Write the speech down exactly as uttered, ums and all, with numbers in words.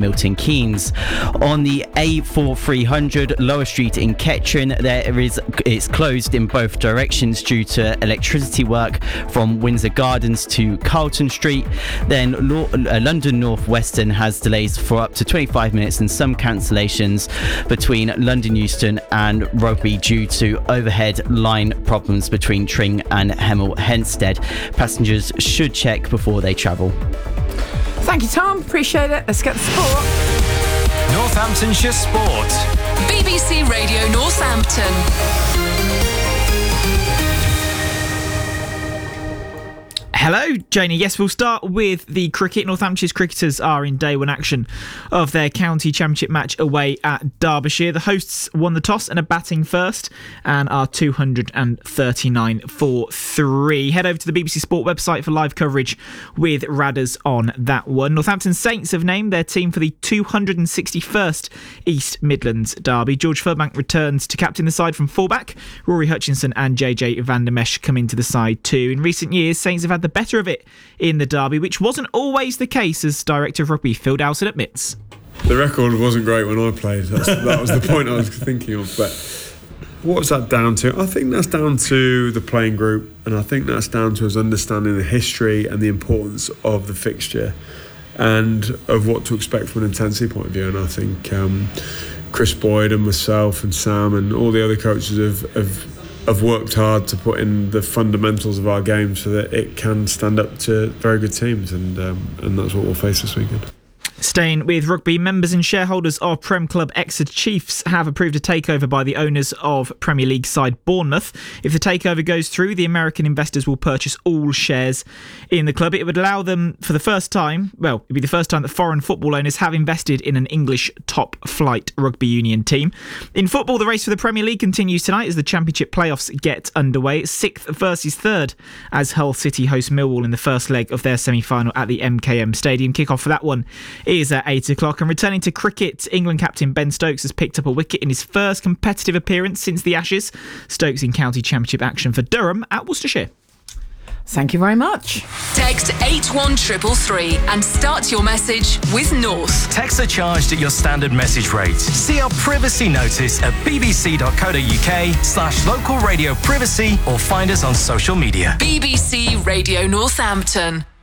Milton Keynes. On the A forty-three hundred Lower Street in Kettering, there is it's closed in both directions due to electricity work from Windsor Gardens to Carlton Street. Then Lo- uh, London North Western has delays for up to twenty-five minutes and some cancellations between London Euston and Rugby due to overhead line problems between Tring and Hemel Hempstead. Passengers should check before they travel. Thank you, Tom. Appreciate it. Let's get the sport. Northamptonshire Sport. B B C Radio Northampton. Hello, Janie. Yes, we'll start with the cricket. Northamptonshire's cricketers are in day one action of their county championship match away at Derbyshire. The hosts won the toss and are batting first and are two hundred thirty-nine for three. Head over to the B B C Sport website for live coverage with Radders on that one. Northampton Saints have named their team for the two hundred sixty-first East Midlands Derby. George Furbank returns to captain the side from fullback. Rory Hutchinson and J J Van der Mesch come into the side too. In recent years, Saints have had the better of it in the derby, which wasn't always the case, as Director of Rugby Phil Dowson admits. The record wasn't great when I played. That's, that was the point I was thinking of. But what's that down to? I think that's down to the playing group, and I think that's down to us understanding the history and the importance of the fixture and of what to expect from an intensity point of view. And I think um, Chris Boyd and myself and Sam and all the other coaches have, have have worked hard to put in the fundamentals of our game so that it can stand up to very good teams, and um, and that's what we'll face this weekend. Staying with rugby, members and shareholders of Prem Club Exeter Chiefs have approved a takeover by the owners of Premier League side Bournemouth. If the takeover goes through, the American investors will purchase all shares in the club. It would allow them, for the first time, well, it'd be the first time that foreign football owners have invested in an English top-flight rugby union team. In football, the race for the Premier League continues tonight as the Championship playoffs get underway. It's sixth versus third as Hull City host Millwall in the first leg of their semi-final at the M K M Stadium. Kick-off for that one is at eight o'clock. And returning to cricket, England captain Ben Stokes has picked up a wicket in his first competitive appearance since the Ashes. Stokes in county championship action for Durham at Worcestershire. Thank you very much. Text eight one three three three and start your message with North. Texts are charged at your standard message rate. See our privacy notice at bbc.co.uk slash local radio privacy or find us on social media. B B C Radio Northampton.